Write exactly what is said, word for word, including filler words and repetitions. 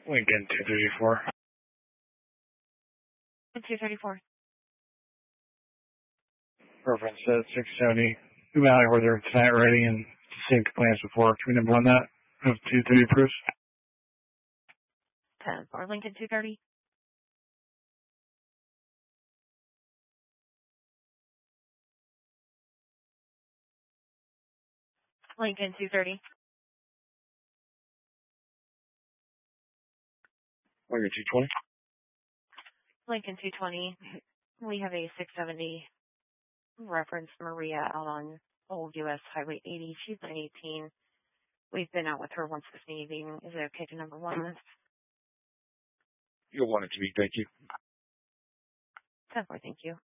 Lincoln two thirty-four. two thirty-four. Reference says six seventy. We went out over there tonight already and same complaints before. Can we number one that? Of two thirty proofs? ten four. Lincoln two thirty. Lincoln two thirty. Lincoln two twenty. Lincoln two twenty. We have a six seventy reference Maria out on Old U S Highway eighty. She's nine eighteen. We've been out with her once this evening. Is it okay to number one this? You'll want it to be. Thank you. ten four. Thank you.